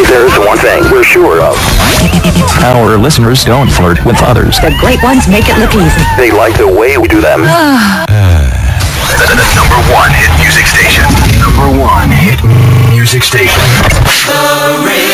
There's one thing we're sure of. Our listeners don't flirt with others. The great ones make it look easy. They like the way we do them. The number one hit music station. Number one hit music station. The